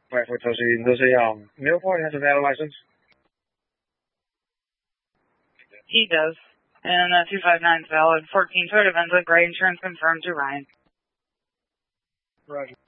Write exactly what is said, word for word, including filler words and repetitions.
Right, four twelve C, does a um, mail part has a valid license? He does. And uh, two five nine is valid. fourteen Toyota Venza, gray insurance confirmed to Ryan. Roger.